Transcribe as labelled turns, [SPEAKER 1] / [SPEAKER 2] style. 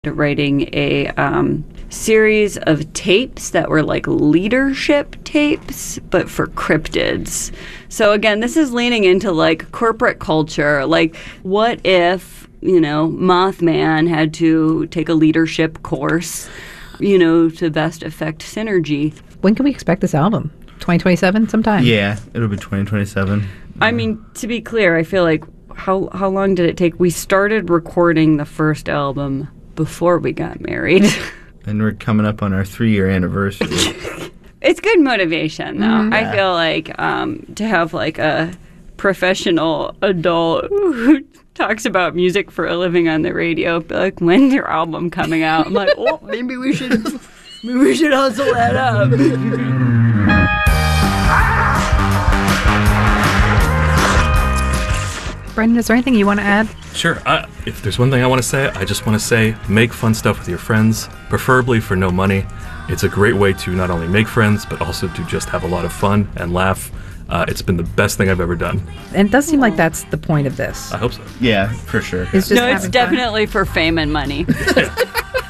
[SPEAKER 1] writing a series of tapes that were like leadership tapes, but for cryptids. So again, this is leaning into like corporate culture. Like, what if, Mothman had to take a leadership course, to best affect synergy?
[SPEAKER 2] When can we expect this album? 2027 sometime?
[SPEAKER 3] Yeah, it'll be 2027.
[SPEAKER 1] I mean, to be clear, I feel like how long did it take? We started recording the first album before we got married.
[SPEAKER 3] And we're coming up on our 3-year anniversary.
[SPEAKER 1] It's good motivation, though.
[SPEAKER 3] Mm-hmm.
[SPEAKER 1] I feel like to have like a professional adult who talks about music for a living on the radio, be like, when's your album coming out? I'm like, oh, maybe we should hustle that up.
[SPEAKER 2] Brendan, is there anything you want to add?
[SPEAKER 4] Sure. If there's one thing I want to say, I just want to say make fun stuff with your friends, preferably for no money. It's a great way to not only make friends, but also to just have a lot of fun and laugh. It's been the best thing I've ever done.
[SPEAKER 2] And it does seem like that's the point of this.
[SPEAKER 4] I hope so.
[SPEAKER 3] Yeah, for sure.
[SPEAKER 2] It's
[SPEAKER 1] definitely for fame and money.